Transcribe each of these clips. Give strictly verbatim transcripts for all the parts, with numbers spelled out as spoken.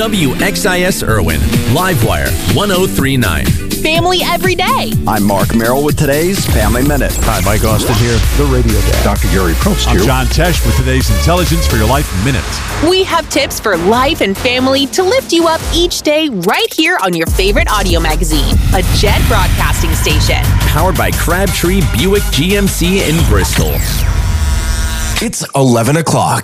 W X I S Irwin, Livewire one oh three point nine. Family every day. I'm Mark Merrill with today's Family Minute. Hi, Mike Austin here, the Radio Dad. Doctor Gary Probst I'm here. John Tesh with today's Intelligence for Your Life Minute. We have tips for life and family to lift you up each day right here on your favorite audio magazine, a Jet broadcasting station. Powered by Crabtree Buick G M C in Bristol. It's eleven o'clock.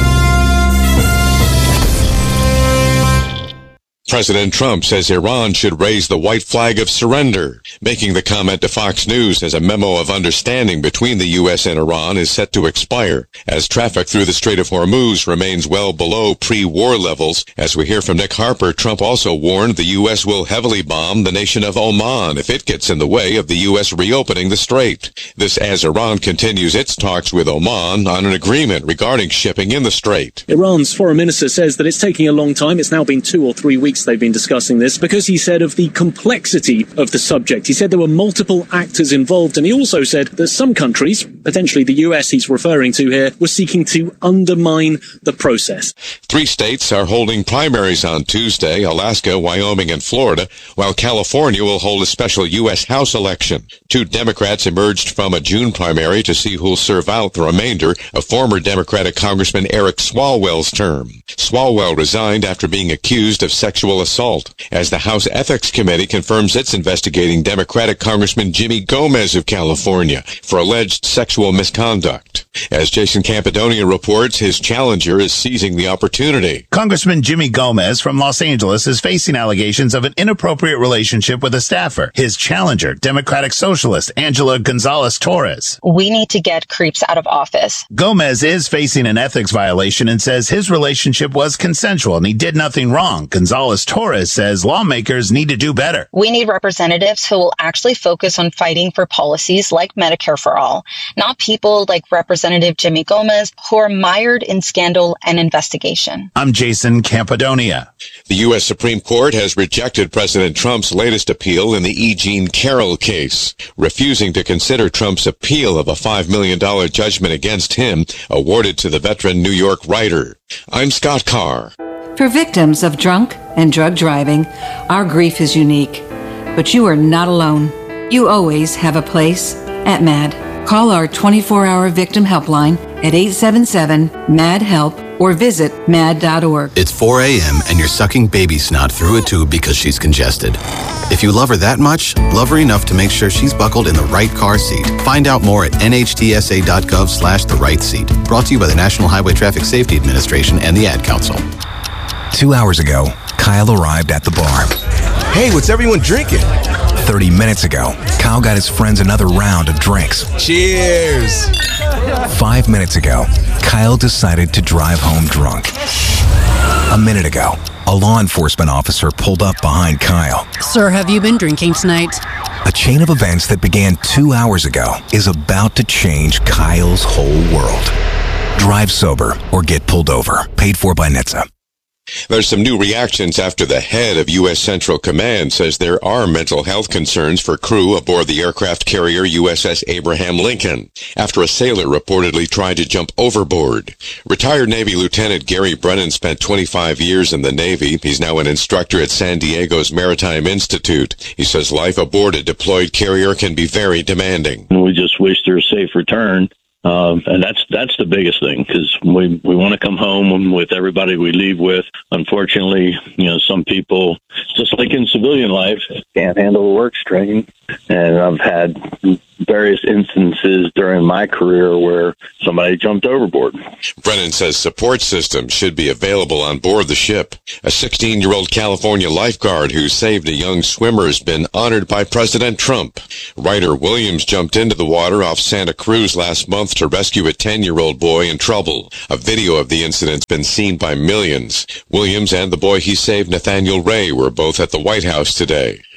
President Trump says Iran should raise the white flag of surrender. Making the comment to Fox News as a memo of understanding between the U S and Iran is set to expire, as traffic through the Strait of Hormuz remains well below pre-war levels. As we hear from Nick Harper, Trump also warned the U S will heavily bomb the nation of Oman if it gets in the way of the U S reopening the strait. This as Iran continues its talks with Oman on an agreement regarding shipping in the strait. Iran's foreign minister says that it's taking a long time. It's now been two or three weeks they've been discussing this, because he said of the complexity of the subject. He said there were multiple actors involved, and he also said that some countries, potentially the U S he's referring to here, were seeking to undermine the process. Three states are holding primaries on Tuesday: Alaska, Wyoming, and Florida, while California will hold a special U S House election. Two Democrats emerged from a June primary to see who'll serve out the remainder of former Democratic Congressman Eric Swalwell's term. Swalwell resigned after being accused of sexual assault, as the House Ethics Committee confirms it's investigating Democratic Congressman Jimmy Gomez of California for alleged sexual misconduct. As Jason Campidonia reports, his challenger is seizing the opportunity. Congressman Jimmy Gomez from Los Angeles is facing allegations of an inappropriate relationship with a staffer. His challenger, Democratic Socialist Angela Gonzalez-Torres. We need to get creeps out of office. Gomez is facing an ethics violation and says his relationship was consensual and he did nothing wrong. Gonzalez-Torres says lawmakers need to do better. We need representatives who will actually focus on fighting for policies like Medicare for All, not people like Representative Jimmy Gomez who are mired in scandal and investigation. I'm Jason Campidonia. The U S Supreme Court has rejected President Trump's latest appeal in the E. Jean Carroll case, refusing to consider Trump's appeal of a five million dollars judgment against him awarded to the veteran New York writer. I'm Scott Carr. For victims of drunk and drug driving, our grief is unique. But you are not alone. You always have a place at MAD. Call our twenty-four hour victim helpline at eight seven seven, M A D, HELP or visit mad dot org. It's four a.m. and you're sucking baby snot through a tube because she's congested. If you love her that much, love her enough to make sure she's buckled in the right car seat. Find out more at N H T S A dot gov slash the right seat. Brought to you by the National Highway Traffic Safety Administration and the Ad Council. Two hours ago, Kyle arrived at the bar. Hey, what's everyone drinking? thirty minutes ago, Kyle got his friends another round of drinks. Cheers! Five minutes ago, Kyle decided to drive home drunk. A minute ago, a law enforcement officer pulled up behind Kyle. Sir, have you been drinking tonight? A chain of events that began two hours ago is about to change Kyle's whole world. Drive sober or get pulled over. Paid for by N H T S A. There's some new reactions after the head of U S Central Command says there are mental health concerns for crew aboard the aircraft carrier U S S Abraham Lincoln after a sailor reportedly tried to jump overboard. Retired Navy Lieutenant Gary Brennan spent twenty-five years in the Navy. He's now an instructor at San Diego's Maritime Institute. He says life aboard a deployed carrier can be very demanding. We just wish there a safe return. Um, and that's that's the biggest thing, because we we want to come home with everybody we leave with. Unfortunately, you know, some people, just like in civilian life, can't handle the work strain. And I've had various instances during my career where somebody jumped overboard. Brennan says support systems should be available on board the ship. A sixteen-year-old California lifeguard who saved a young swimmer has been honored by President Trump. Ryder Williams jumped into the water off Santa Cruz last month to rescue a ten-year-old boy in trouble. A video of the incident's been seen by millions. Williams and the boy he saved, Nathaniel Ray, were both at the White House today.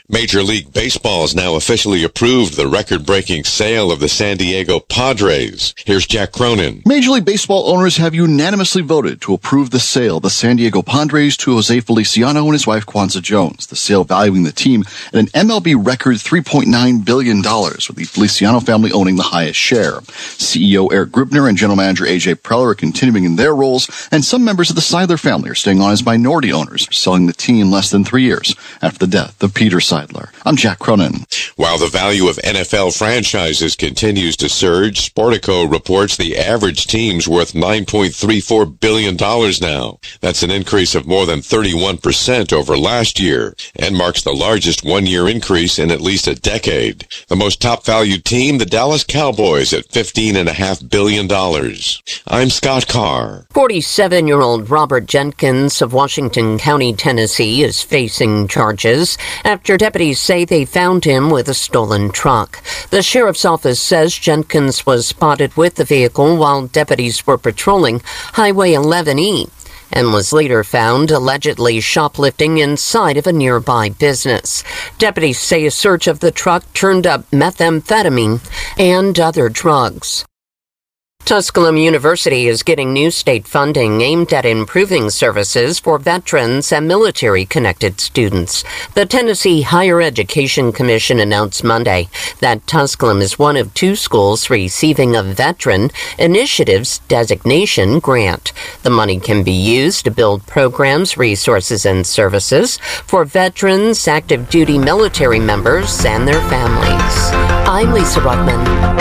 Major League Baseball has now officially approved the record-breaking sale of the San Diego Padres. Here's Jack Cronin. Major League Baseball owners have unanimously voted to approve the sale of the San Diego Padres to Jose Feliciano and his wife Kwanzaa Jones. The sale valuing the team at an M L B record three point nine billion dollars, with the Feliciano family owning the highest share. C E O Eric Grubner and General Manager A J Preller are continuing in their roles, and some members of the Seidler family are staying on as minority owners, selling the team less than three years after the death of Peter Seidler. I'm Jack Cronin. While the value of N F L franchises continues to surge, Sportico reports the average team's worth nine point three four billion dollars now. That's an increase of more than thirty-one percent over last year and marks the largest one-year increase in at least a decade. The most top-valued team, the Dallas Cowboys, at fifteen point five billion dollars. I'm Scott Carr. forty-seven-year-old Robert Jenkins of Washington County, Tennessee, is facing charges after deputies say they found him with a stolen truck. The sheriff's office says Jenkins was spotted with the vehicle while deputies were patrolling Highway eleven E and was later found allegedly shoplifting inside of a nearby business. Deputies say a search of the truck turned up methamphetamine and other drugs. Tusculum University is getting new state funding aimed at improving services for veterans and military-connected students. The Tennessee Higher Education Commission announced Monday that Tusculum is one of two schools receiving a Veteran Initiatives Designation grant. The money can be used to build programs, resources, and services for veterans, active duty military members, and their families. I'm Lisa Ruckman.